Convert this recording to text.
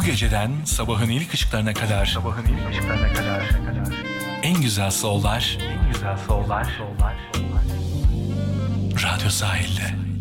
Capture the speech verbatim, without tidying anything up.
geceden sabahın ilk ışıklarına kadar Sabahın ilk ışıklarına kadar en güzel soul'lar en güzel soul'lar Radyo Sahil'de.